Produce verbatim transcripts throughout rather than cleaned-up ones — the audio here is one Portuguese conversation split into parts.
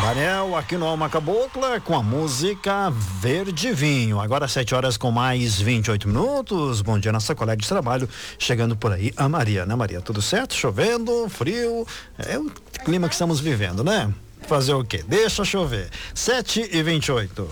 Daniel, aqui no Alma Cabocla, com a música Verde Vinho. Agora sete horas com mais vinte e oito minutos. Bom dia, nossa colega de trabalho. Chegando por aí, a Maria, né, Maria? Tudo certo? Chovendo, frio. É o clima que estamos vivendo, né? Fazer o quê? Deixa chover. sete e vinte e oito.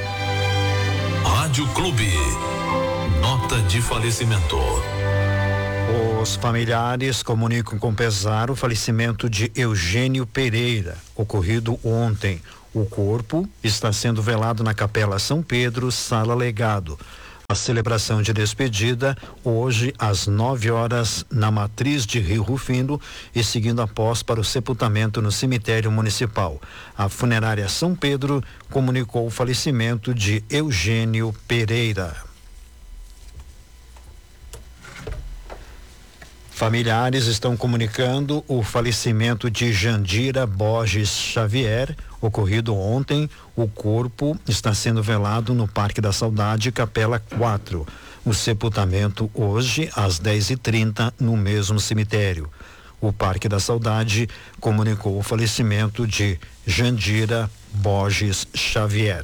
Rádio Clube. Nota de falecimento. Os familiares comunicam com pesar o falecimento de Eugênio Pereira, ocorrido ontem. O corpo está sendo velado na Capela São Pedro, Sala Legado. A celebração de despedida hoje às nove horas na Matriz de Rio Rufino e seguindo após para o sepultamento no cemitério municipal. A funerária São Pedro comunicou o falecimento de Eugênio Pereira. Familiares estão comunicando o falecimento de Jandira Borges Xavier, ocorrido ontem. O corpo está sendo velado no Parque da Saudade, Capela quatro. O sepultamento hoje às dez e trinta no mesmo cemitério. O Parque da Saudade comunicou o falecimento de Jandira Borges Xavier.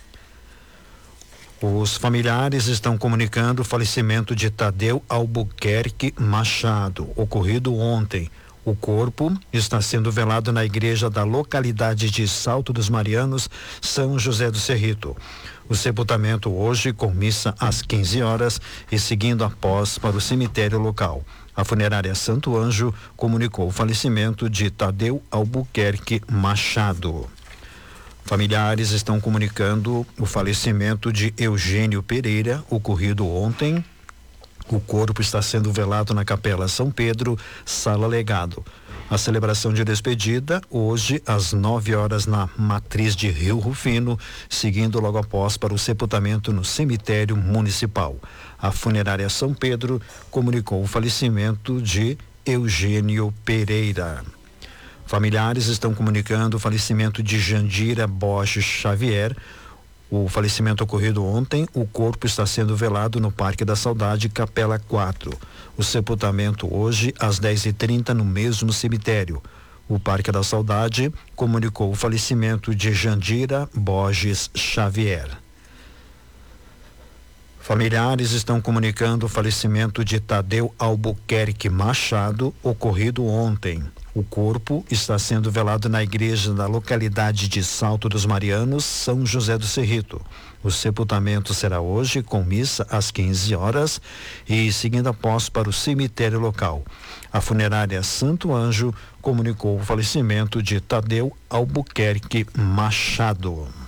Os familiares estão comunicando o falecimento de Tadeu Albuquerque Machado, ocorrido ontem. O corpo está sendo velado na igreja da localidade de Salto dos Marianos, São José do Cerrito. O sepultamento hoje com missa às quinze horas e seguindo após para o cemitério local. A funerária Santo Anjo comunicou o falecimento de Tadeu Albuquerque Machado. Familiares estão comunicando o falecimento de Eugênio Pereira, ocorrido ontem. O corpo está sendo velado na Capela São Pedro, Sala Legado. A celebração de despedida hoje às nove horas na Matriz de Rio Rufino, seguindo logo após para o sepultamento no cemitério municipal. A funerária São Pedro comunicou o falecimento de Eugênio Pereira. Familiares estão comunicando o falecimento de Jandira Borges Xavier. O falecimento ocorrido ontem, o corpo está sendo velado no Parque da Saudade, Capela quatro. O sepultamento hoje às dez e trinta no mesmo cemitério. O Parque da Saudade comunicou o falecimento de Jandira Borges Xavier. Familiares estão comunicando o falecimento de Tadeu Albuquerque Machado, ocorrido ontem. O corpo está sendo velado na igreja da localidade de Salto dos Marianos, São José do Cerrito. O sepultamento será hoje com missa às quinze horas e seguindo após para o cemitério local. A funerária Santo Anjo comunicou o falecimento de Tadeu Albuquerque Machado.